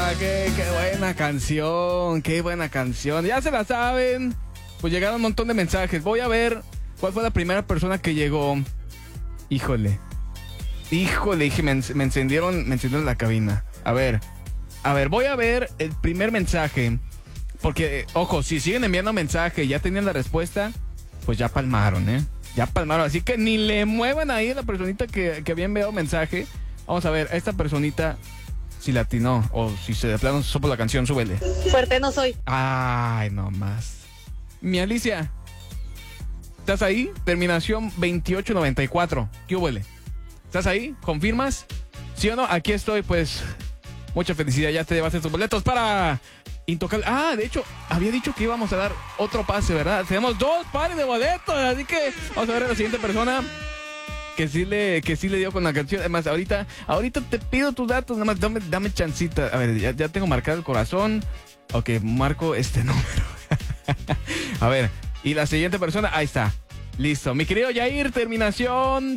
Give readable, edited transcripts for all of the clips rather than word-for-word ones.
Qué buena canción, qué buena canción. Ya se la saben. Pues llegaron un montón de mensajes. Voy a ver cuál fue la primera persona que llegó. Híjole, dije, me encendieron la cabina. A ver, voy a ver el primer mensaje. Porque, ojo, si siguen enviando mensaje y ya tenían la respuesta, pues ya palmaron, Ya palmaron. Así que ni le muevan ahí a la personita que había enviado mensaje. Vamos a ver, esta personita, si la atinó o si se de plano supo la canción, súbele. Fuerte no soy. Ay, no más. Mi Alicia, ¿estás ahí? Terminación 2894. ¿Qué huele? ¿Estás ahí? ¿Confirmas? ¿Sí o no? Aquí estoy, pues. Mucha felicidad, ya te llevaste tus boletos para Intocable. Ah, de hecho, había dicho que íbamos a dar otro pase, ¿verdad? Tenemos 2 pares de boletos, así que vamos a ver a la siguiente persona que sí le dio con la canción. Además, ahorita te pido tus datos, nada más dame chancita. A ver, ya tengo marcado el corazón. Ok, marco este número. A ver, y la siguiente persona, ahí está. Listo, mi querido Yair, terminación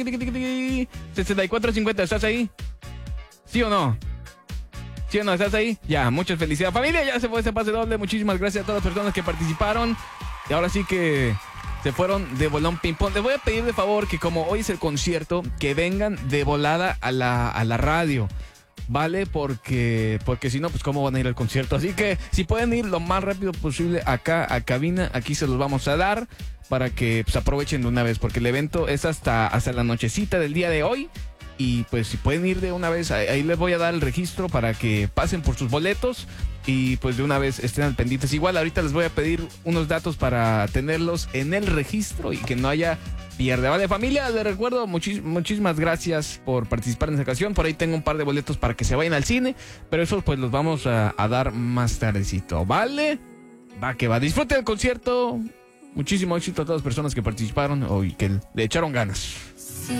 6450, ¿estás ahí? ¿Sí o no? ¿Sí o no? ¿Estás ahí? Ya, muchas felicidades. Familia, ya se fue ese pase doble. Muchísimas gracias a todas las personas que participaron. Y ahora sí que se fueron de bolón ping pong. Les voy a pedir de favor que como hoy es el concierto, que vengan de volada a la radio. ¿Vale? Porque si no, pues cómo van a ir al concierto. Así que si pueden ir lo más rápido posible acá a cabina, aquí se los vamos a dar para que pues aprovechen de una vez, porque el evento es hasta la nochecita del día de hoy. Y pues si pueden ir de una vez, ahí les voy a dar el registro para que pasen por sus boletos y pues de una vez estén al pendientes. Igual ahorita les voy a pedir unos datos para tenerlos en el registro y que no haya pierde. Vale, familia, les recuerdo, muchísimas gracias por participar en esta ocasión. Por ahí tengo un par de boletos para que se vayan al cine, pero esos pues los vamos a dar más tardecito, ¿vale? Va que va, disfruten el concierto. Muchísimo éxito a todas las personas que participaron y que le echaron ganas.